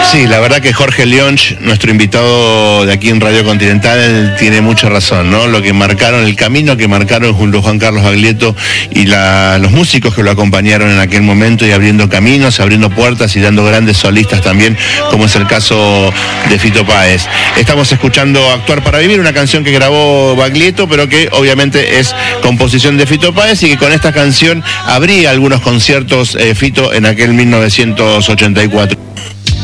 Sí, la verdad que Jorge Leonch, nuestro invitado de aquí en Radio Continental, tiene mucha razón, ¿no? Lo que marcaron, el camino que marcaron junto a Juan Carlos Baglietto y los músicos que lo acompañaron en aquel momento y abriendo caminos, abriendo puertas y dando grandes solistas también, como es el caso de Fito Páez. Estamos escuchando Actuar para Vivir, una canción que grabó Baglietto, pero que obviamente es composición de Fito Páez y que con esta canción abría algunos conciertos Fito en aquel 1984.